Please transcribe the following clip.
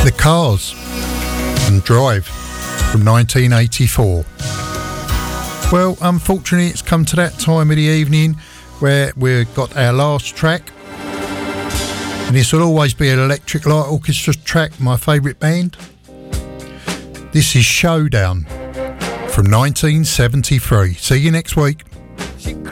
The Cars and Drive from 1984. Well, unfortunately, it's come to that time of the evening where we've got our last track. And this will always be an Electric Light Orchestra track, my favourite band. This is Showdown from 1973. See you next week.